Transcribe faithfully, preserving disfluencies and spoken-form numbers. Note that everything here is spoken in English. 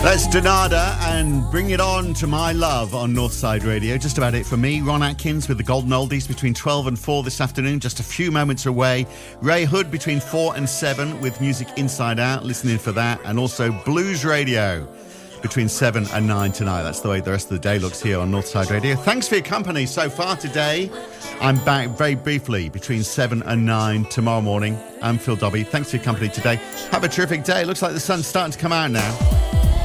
That's Donada and Bring It On to My Love on Northside Radio. Just about it for me. Ron Atkins with the Golden Oldies between twelve and four this afternoon, just a few moments away. Ray Hood between four and seven with Music Inside Out, listening for that. And also Blues Radio between seven and nine tonight. That's the way the rest of the day looks here on Northside Radio. Thanks for your company so far today. I'm back very briefly between seven and nine tomorrow morning. I'm Phil Dobbie. Thanks for your company today. Have a terrific day. Looks like the sun's starting to come out now.